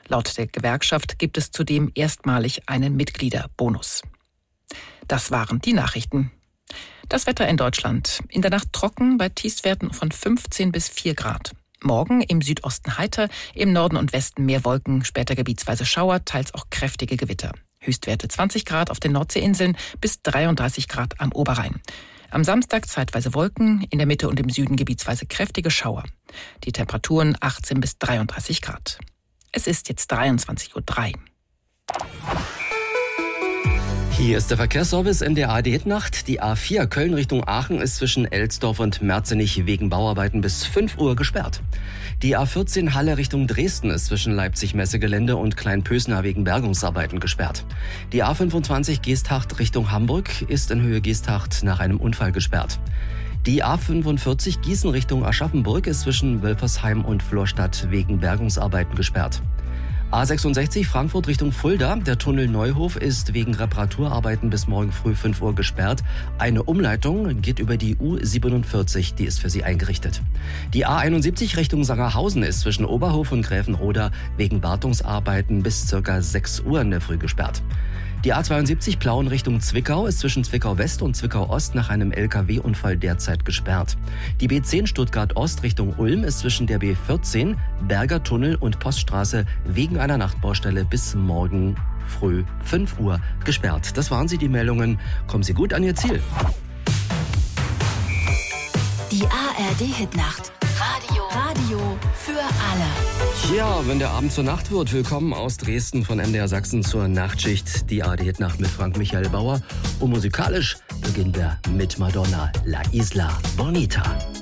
Laut der Gewerkschaft gibt es zudem erstmalig einen Mitgliederbonus. Das waren die Nachrichten. Das Wetter in Deutschland. In der Nacht trocken bei Tiefstwerten von 15 bis 4 Grad. Morgen im Südosten heiter, im Norden und Westen mehr Wolken, später gebietsweise Schauer, teils auch kräftige Gewitter. Höchstwerte 20 Grad auf den Nordseeinseln bis 33 Grad am Oberrhein. Am Samstag zeitweise Wolken, in der Mitte und im Süden gebietsweise kräftige Schauer. Die Temperaturen 18 bis 33 Grad. Es ist jetzt 23:03 Uhr. Hier ist der Verkehrsservice in der ARD-Nacht. Die A4 Köln Richtung Aachen ist zwischen Elsdorf und Merzenich wegen Bauarbeiten bis 5 Uhr gesperrt. Die A14 Halle Richtung Dresden ist zwischen Leipzig-Messegelände und Kleinpösna wegen Bergungsarbeiten gesperrt. Die A25 Geesthacht Richtung Hamburg ist in Höhe Geesthacht nach einem Unfall gesperrt. Die A45 Gießen Richtung Aschaffenburg ist zwischen Wölfersheim und Florstadt wegen Bergungsarbeiten gesperrt. A66 Frankfurt Richtung Fulda. Der Tunnel Neuhof ist wegen Reparaturarbeiten bis morgen früh 5 Uhr gesperrt. Eine Umleitung geht über die U47, die ist für Sie eingerichtet. Die A71 Richtung Sangerhausen ist zwischen Oberhof und Gräfenroda wegen Wartungsarbeiten bis ca. 6 Uhr in der Früh gesperrt. Die A72 Plauen Richtung Zwickau ist zwischen Zwickau West und Zwickau Ost nach einem LKW-Unfall derzeit gesperrt. Die B10 Stuttgart Ost Richtung Ulm ist zwischen der B14 Berger Tunnel und Poststraße wegen einer Nachtbaustelle bis morgen früh 5 Uhr gesperrt. Das waren die Meldungen. Kommen Sie gut an Ihr Ziel. Die ARD-Hitnacht. Radio für alle. Ja, wenn der Abend zur Nacht wird, willkommen aus Dresden von MDR Sachsen zur Nachtschicht. Die ARD-Hitnacht mit Frank Michael Bauer. Und musikalisch beginnen wir mit Madonna, La Isla Bonita.